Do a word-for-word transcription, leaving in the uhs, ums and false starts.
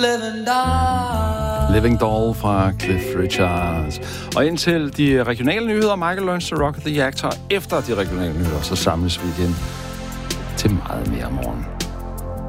Living Doll fra Cliff Richards. Og indtil de regionale nyheder, Michael Learns to Rock the Actor. Efter de regionale nyheder, så samles vi igen til meget mere morgen.